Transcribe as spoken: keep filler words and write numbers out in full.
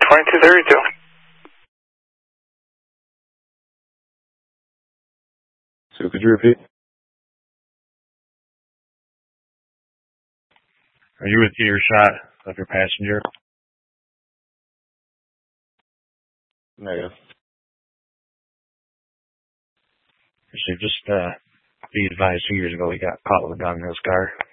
twenty-two thirty-two. So could you repeat? Are you within earshot of your passenger? Negative. So just uh, be advised, two years ago he got caught with a gun in his car.